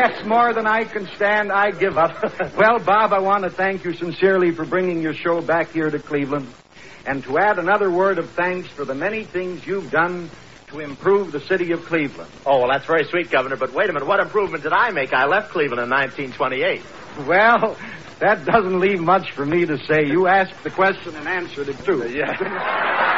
That's more than I can stand. I give up. Well, Bob, I want to thank you sincerely for bringing your show back here to Cleveland, and to add another word of thanks for the many things you've done to improve the city of Cleveland. Oh, well, that's very sweet, Governor, but wait a minute. What improvement did I make? I left Cleveland in 1928. Well, that doesn't leave much for me to say. You asked the question and answered it, too. Yeah.